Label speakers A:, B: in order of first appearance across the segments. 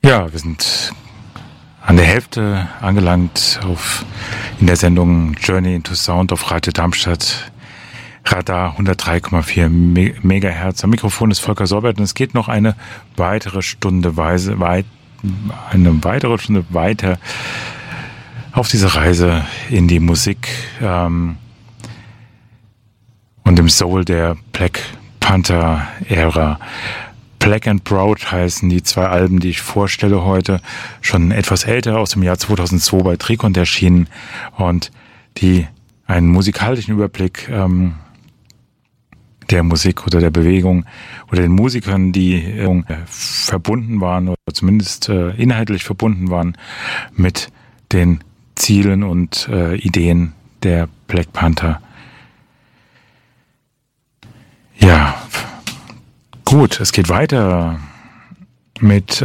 A: Ja, wir sind an der Hälfte angelangt in der Sendung Journey into Sound auf Radio Darmstadt. Radar 103,4 Megahertz. Am Mikrofon ist Volker Sorbert und es geht noch eine weitere Stunde weiter auf diese Reise in die Musik und im Soul der Black Panther Ära. Black and Proud heißen die zwei Alben, die ich vorstelle heute, schon etwas älter, aus dem Jahr 2002 bei Tricont erschienen und die einen musikalischen Überblick der Musik oder der Bewegung oder den Musikern, die verbunden waren oder zumindest inhaltlich verbunden waren mit den Zielen und Ideen der Black Panther. Ja, gut, es geht weiter mit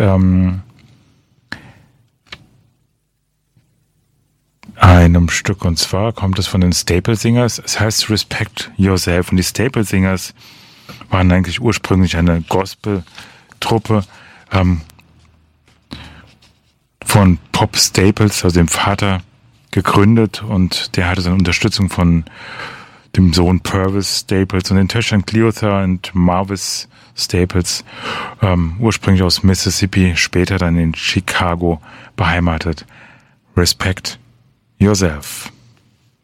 A: einem Stück, und zwar kommt es von den Staple Singers. Es heißt Respect Yourself, und die Staple Singers waren eigentlich ursprünglich eine Gospel-Truppe von Pop Staples, also dem Vater, gegründet, und der hatte dann Unterstützung von dem Sohn Purvis Staples und den Töchtern Cleotha und Marvis Staples, ursprünglich aus Mississippi, später dann in Chicago beheimatet. Respect Yourself.